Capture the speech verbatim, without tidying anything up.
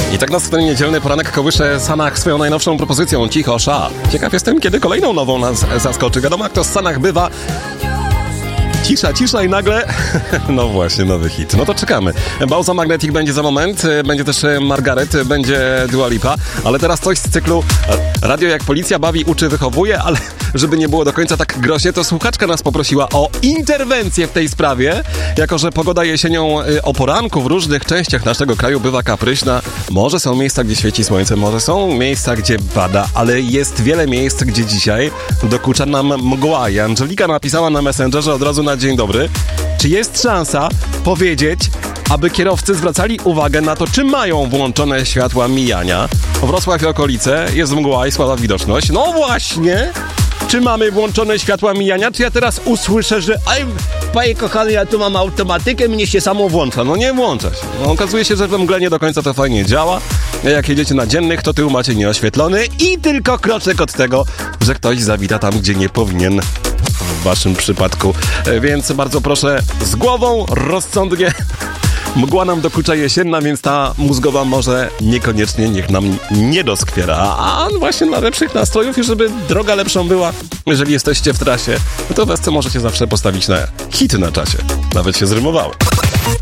I tak na ten niedzielny poranek kołysze Sanach swoją najnowszą propozycją Cicho Sza. Ciekaw jestem, kiedy kolejną nową nas zaskoczy. Wiadomo, jak to z Sanach bywa. Cisza, cisza i nagle... No właśnie, nowy hit. No to czekamy. Bauza Magnetic będzie za moment, będzie też Margaret, będzie Dua Lipa, ale teraz coś z cyklu Radio jak policja bawi, uczy, wychowuje, ale żeby nie było do końca tak groźnie, to słuchaczka nas poprosiła o interwencję w tej sprawie. Jako że pogoda jesienią o poranku w różnych częściach naszego kraju bywa kapryśna, może są miejsca, gdzie świeci słońce, może są miejsca, gdzie pada, ale jest wiele miejsc, gdzie dzisiaj dokucza nam mgła. I Angelika napisała na Messengerze od razu na dzień dobry, czy jest szansa powiedzieć, aby kierowcy zwracali uwagę na to, czy mają włączone światła mijania. Wrocław i okolice, jest mgła i słaba widoczność. No właśnie! Czy mamy włączone światła mijania? Czy ja teraz usłyszę, że aj, panie kochany, ja tu mam automatykę, mnie się samo włącza. No nie włącza się. No, okazuje się, że we mgle nie do końca to fajnie działa. Jak jedziecie na dziennych, to tył macie nieoświetlony i tylko kroczek od tego, że ktoś zawita tam, gdzie nie powinien. W waszym przypadku. Więc bardzo proszę z głową, rozsądnie. Mgła nam dokucza jesienna, więc ta mózgowa może niekoniecznie niech nam nie doskwiera. A właśnie dla lepszych nastrojów i żeby droga lepszą była, jeżeli jesteście w trasie, to w Esce możecie zawsze postawić na hit na czasie. Nawet się zrymowały.